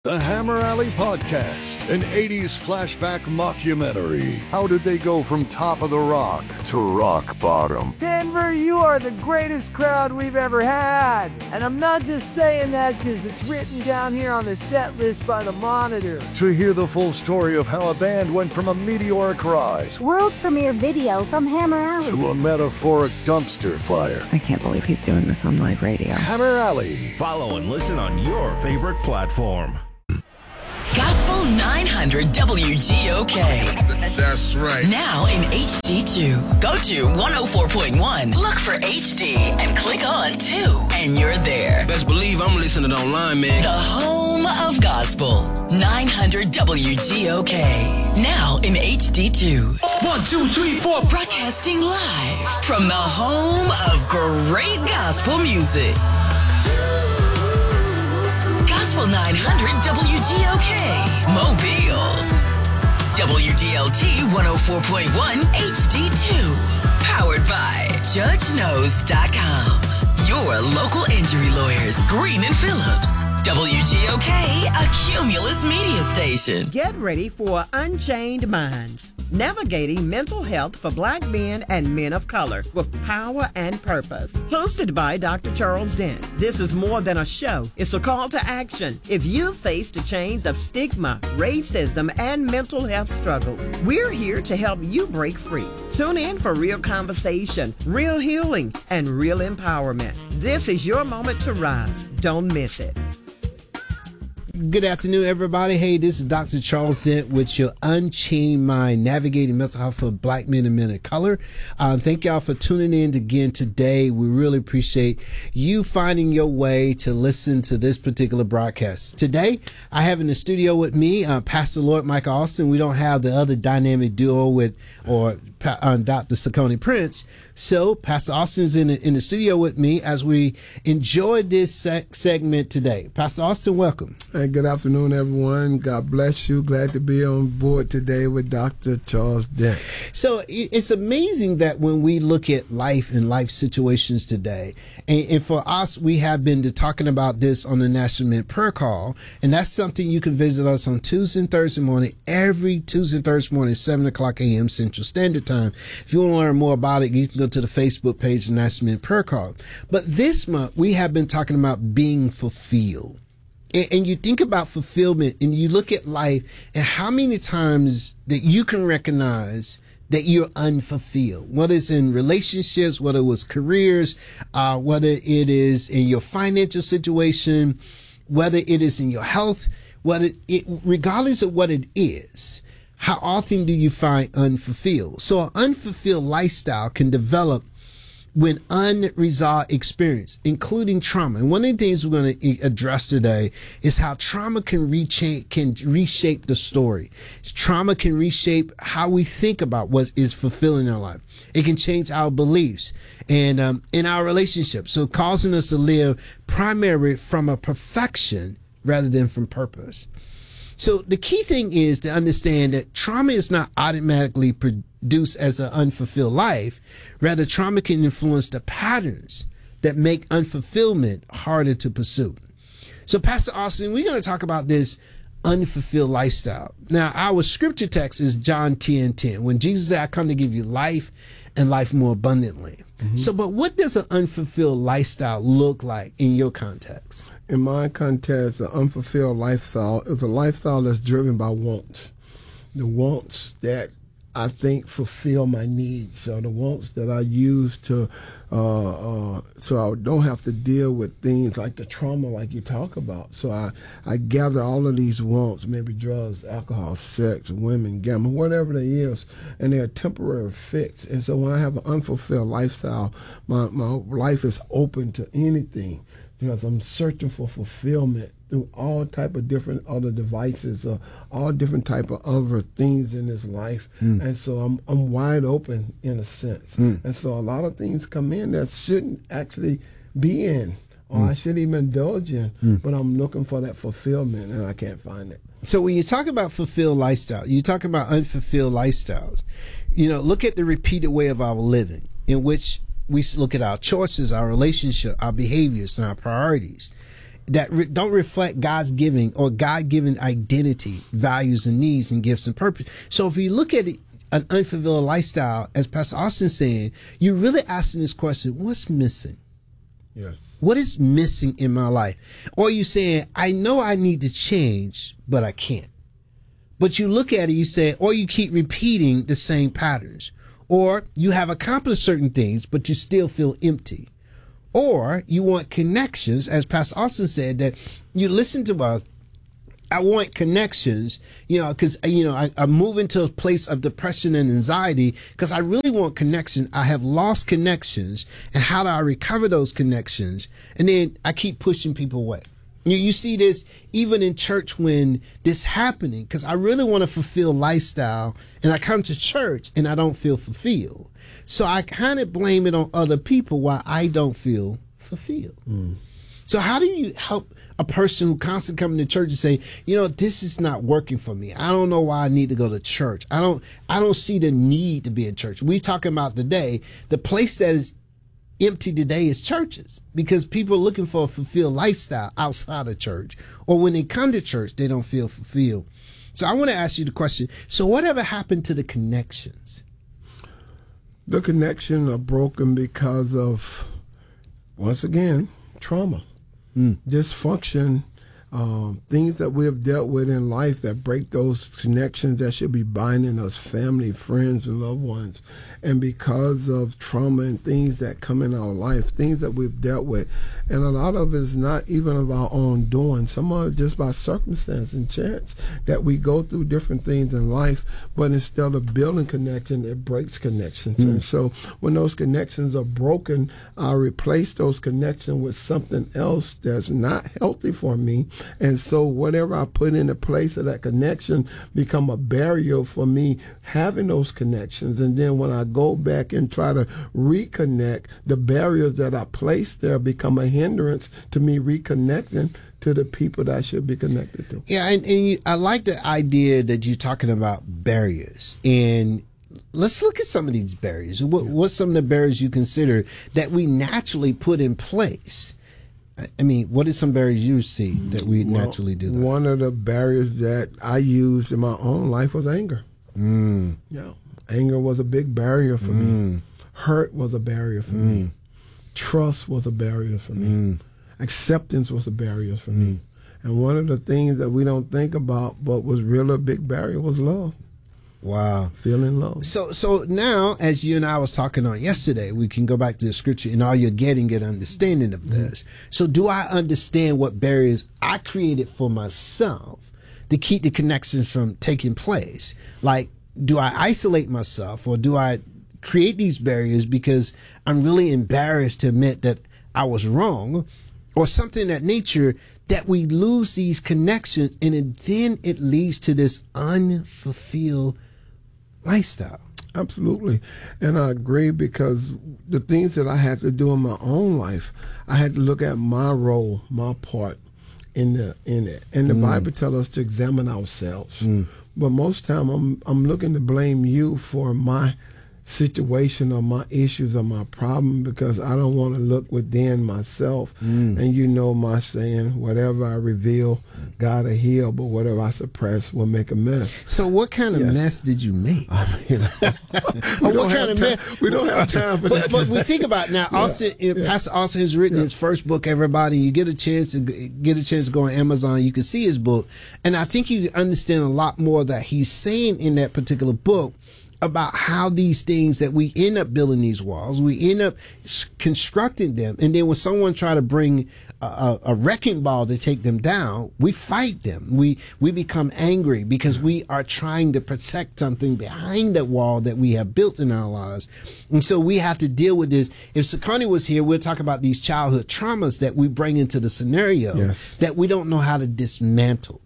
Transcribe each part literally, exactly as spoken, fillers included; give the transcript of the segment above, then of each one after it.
The Hammer Alley Podcast, an eighties flashback mockumentary. How did they go from top of the rock to rock bottom? Denver, you are the greatest crowd we've ever had. And I'm not just saying that because it's written down here on the set list by the Monitor. To hear the full story of how a band went from a meteoric rise, world premiere video from Hammer Alley, to a metaphoric dumpster fire. I can't believe he's doing this on live radio. Hammer Alley. Follow and listen on your favorite platform. Gospel nine hundred W G O K. That's right. Now in H D two. Go to one oh four point one, look for H D, and click on two, and you're there. Best believe I'm listening online, man. The home of gospel. nine hundred W G O K. Now in H D two. One, two, three, four. Broadcasting live from the home of great gospel music. Gospel nine hundred W G O K, Mobile. W D L T one oh four point one H D two. Powered by Judge Knows dot com. Your local injury lawyers, Green and Phillips. W G O K, a Cumulus media station. Get ready for Unchained Minds. Navigating mental health for black men and men of color with power and purpose. Hosted by Doctor Charles Dent. This is more than a show. It's a call to action. If you face the chains of stigma, racism, and mental health struggles, we're here to help you break free. Tune in for real conversation, real healing, and real empowerment. This is your moment to rise. Don't miss it. Good afternoon, everybody. Hey, this is Doctor Charles Dent with your Unchained Mind, navigating mental health for black men and men of color. Uh, thank y'all for tuning in again today. We really appreciate you finding your way to listen to this particular broadcast. Today, I have in the studio with me uh, Pastor Lord Michael Austin. We don't have the other dynamic duo with or uh, Doctor Sakoni Prince. So Pastor Austin's in the, in the studio with me as we enjoy this se- segment today. Pastor Austin, welcome. Hey, good afternoon, everyone. God bless you. Glad to be on board today with Doctor Charles Dent. So it's amazing that when we look at life and life situations today, and, and for us, we have been to talking about this on the National Men Prayer Call, and that's something you can visit us on Tuesday and Thursday morning, every Tuesday and Thursday morning, seven o'clock a.m. Central Standard Time. If you want to learn more about it, you can go to the Facebook page, the National Men Prayer Call. But this month, we have been talking about being fulfilled. And, and you think about fulfillment and you look at life and how many times that you can recognize that you're unfulfilled, whether it's in relationships, whether it was careers, uh, whether it is in your financial situation, whether it is in your health, whether it, regardless of what it is. How often do you find unfulfilled? So an unfulfilled lifestyle can develop when unresolved experience, including trauma. And one of the things we're going to address today is how trauma can reshape, can reshape the story. Trauma can reshape how we think about what is fulfilling our life. It can change our beliefs and um, in our relationships. So causing us to live primarily from a perfection rather than from purpose. So the key thing is to understand that trauma is not automatically produced as an unfulfilled life. Rather, trauma can influence the patterns that make unfulfillment harder to pursue. So, Pastor Austin, we're going to talk about this unfulfilled lifestyle. Now, our scripture text is John ten ten, when Jesus said, I come to give you life and life more abundantly. Mm-hmm. So, but what does an unfulfilled lifestyle look like in your context? In my context, an unfulfilled lifestyle is a lifestyle that's driven by wants. The wants that I think fulfill my needs, or the wants that I use to, uh, uh, so I don't have to deal with things like the trauma like you talk about. So I, I gather all of these wants, maybe drugs, alcohol, sex, women, gambling, whatever they is, and they're a temporary fix. And so when I have an unfulfilled lifestyle, my, my life is open to anything, because I'm searching for fulfillment through all type of different other devices, uh, all different type of other things in this life. Mm. And so I'm I'm wide open in a sense. Mm. And so a lot of things come in that shouldn't actually be in, or mm. I shouldn't even indulge in, mm. but I'm looking for that fulfillment and I can't find it. So when you talk about fulfilled lifestyle, you talk about unfulfilled lifestyles, you know, look at the repeated way of our living, in which we look at our choices, our relationship, our behaviors, and our priorities. that re- don't reflect God's giving or God-given identity, values and needs and gifts and purpose. So if you look at it, an unfulfilled lifestyle, as Pastor Austin saying, you're really asking this question, what's missing? Yes. What is missing in my life? Or you saying, I know I need to change, but I can't. But you look at it, you say, or you keep repeating the same patterns. Or you have accomplished certain things, but you still feel empty. Or you want connections, as Pastor Austin said, that you listen to us. I want connections, you know, because, you know, I, I move into a place of depression and anxiety because I really want connection. I have lost connections. And how do I recover those connections? And then I keep pushing people away. You, you see this even in church when this happening, because I really want to fulfill lifestyle and I come to church and I don't feel fulfilled. So I kind of blame it on other people why I don't feel fulfilled. Mm. So how do you help a person who constantly coming to church and say, you know, this is not working for me. I don't know why I need to go to church. I don't I don't see the need to be in church. We talking about today, the place that is empty today is churches because people are looking for a fulfilled lifestyle outside of church. Or when they come to church, they don't feel fulfilled. So I want to ask you the question. So whatever happened to the connections? The connections are broken because of, once again, trauma. Mm. Dysfunction, um, things that we have dealt with in life that break those connections that should be binding us, family, friends, and loved ones. And because of trauma and things that come in our life, things that we've dealt with, and a lot of it is not even of our own doing. Some are just by circumstance and chance that we go through different things in life, but instead of building connection, it breaks connections. Mm. And so when those connections are broken, I replace those connections with something else that's not healthy for me. And so whatever I put in the place of that connection become a barrier for me having those connections. And then when I go back and try to reconnect, the barriers that I placed there become a hindrance to me reconnecting to the people that I should be connected to. Yeah, and, and you, I like the idea that you're talking about barriers. And let's look at some of these barriers. What, yeah. What's some of the barriers you consider that we naturally put in place? I mean, what are some barriers you see that we well, naturally do that? One of the barriers that I used in my own life was anger. Mm. Yeah. Anger was a big barrier for mm. me. Hurt was a barrier for mm. me. Trust was a barrier for me. Mm. Acceptance was a barrier for mm. me. And one of the things that we don't think about but was really a big barrier was love. Wow. Feeling love. So so now, as you and I was talking on yesterday, we can go back to the scripture and all you're getting, get understanding of this. Mm. So do I understand what barriers I created for myself to keep the connections from taking place? Like, do I isolate myself or do I create these barriers because I'm really embarrassed to admit that I was wrong or something of that nature that we lose these connections and it, then it leads to this unfulfilled lifestyle? Absolutely. And I agree because the things that I had to do in my own life, I had to look at my role, my part in the in it. And the mm. Bible tells us to examine ourselves. Mm. But most time I'm I'm looking to blame you for my situation or my issues or my problem because I don't want to look within myself. Mm. And you know my saying, whatever I reveal, God will heal, but whatever I suppress will make a mess. So what kind of yes. mess did you make? I mean, what kind of time, mess? We don't have time for but, that. But we think about it now. Yeah. Austin, yeah. Pastor Austin has written yeah. his first book, everybody. You get a chance to get a chance to go on Amazon. You can see his book. And I think you understand a lot more that he's saying in that particular book about how these things that we end up building these walls, we end up constructing them. And then when someone try to bring a, a wrecking ball to take them down, we fight them. We, we become angry because we are trying to protect something behind that wall that we have built in our lives. And so we have to deal with this. If Sakani was here, we'll talk about these childhood traumas that we bring into the scenario yes. that we don't know how to dismantle.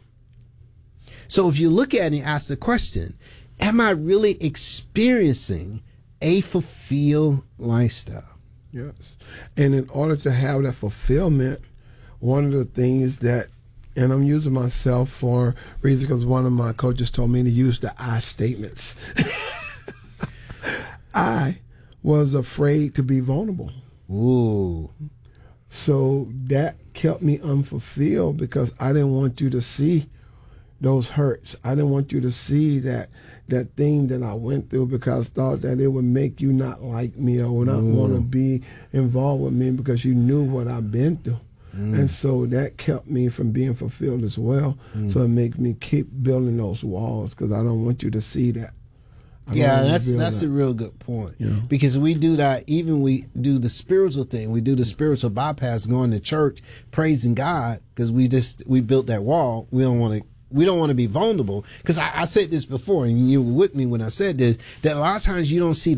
So if you look at it and ask the question, am I really experiencing a fulfilled lifestyle? Yes. And in order to have that fulfillment, one of the things that, and I'm using myself for reasons because one of my coaches told me to use the I statements. I was afraid to be vulnerable. Ooh. So that kept me unfulfilled because I didn't want you to see those hurts. I didn't want you to see that that thing that I went through because I thought that it would make you not like me or would not Mm. want to be involved with me because you knew what I've been through. Mm. And so that kept me from being fulfilled as well. Mm. So it makes me keep building those walls because I don't want you to see that. I Yeah, that's that's that. a real good point. Yeah. Because we do that, even we do the spiritual thing. We do the spiritual bypass, going to church, praising God, because we just we built that wall. We don't want to. We don't want to be vulnerable. Because I, I said this before, and you were with me when I said this. That a lot of times you don't see